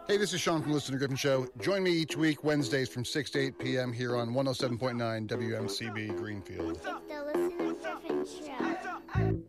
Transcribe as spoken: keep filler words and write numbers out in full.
Hey, this is Sean from Listener Griffin Show. Join me each week, Wednesdays from six to eight p.m. here on one oh seven point nine W M C B Greenfield. It's the Listener Griffin Show.